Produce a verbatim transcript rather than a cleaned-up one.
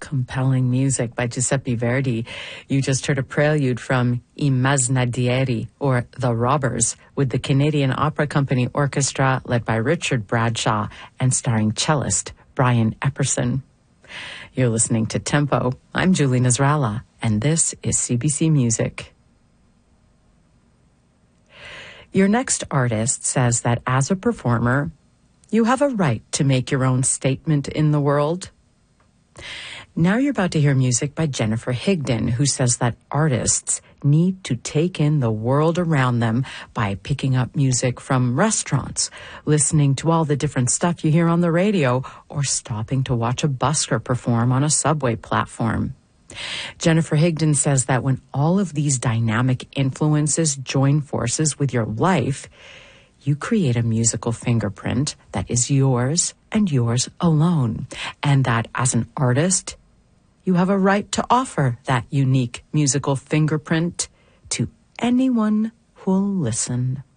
Compelling music by Giuseppe Verdi. You just heard a prelude from I Masnadieri, or The Robbers, with the Canadian Opera Company Orchestra led by Richard Bradshaw and starring cellist Brian Epperson. You're listening to Tempo. I'm Julie Nasrallah, and this is C B C Music. Your next artist says that as a performer, you have a right to make your own statement in the world. Now you're about to hear music by Jennifer Higdon, who says that artists need to take in the world around them by picking up music from restaurants, listening to all the different stuff you hear on the radio, or stopping to watch a busker perform on a subway platform. Jennifer Higdon says that when all of these dynamic influences join forces with your life, you create a musical fingerprint that is yours and yours alone, and that as an artist, you have a right to offer that unique musical fingerprint to anyone who'll listen.